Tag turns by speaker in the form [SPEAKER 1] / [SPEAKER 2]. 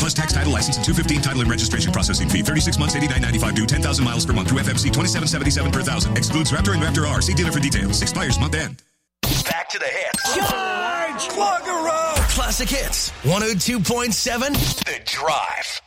[SPEAKER 1] plus tax, title, license, and $215 title and registration processing fee. 36 months, $89.95 due, 10,000 miles per month through FMC, $27.77 per thousand. Excludes Raptor and Raptor R. See dealer for details. Expires month end.
[SPEAKER 2] Back to the hits.
[SPEAKER 3] Charge! Plug her up!
[SPEAKER 2] Classic Hits, 102.7 The Drive.